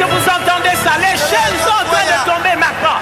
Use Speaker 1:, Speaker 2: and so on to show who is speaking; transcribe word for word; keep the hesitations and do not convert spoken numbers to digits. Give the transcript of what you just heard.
Speaker 1: que vous entendez ça? Les chaînes sont en train de tomber maintenant.